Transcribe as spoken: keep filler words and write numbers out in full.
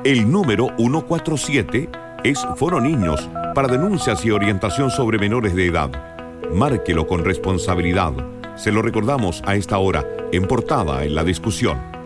El número ciento cuarenta y siete es Foro Niños para denuncias y orientación sobre menores de edad. Márquelo con responsabilidad. Se lo recordamos a esta hora en Portada en la Discusión.